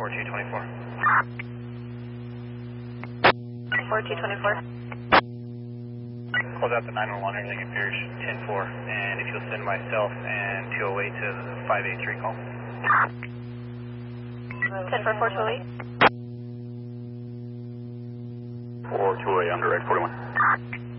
4224. 4224. Close out the 911, everything appears 10-4. And if you'll send myself and 208 to the 583 call. 10-4, 428. 428 on direct 41.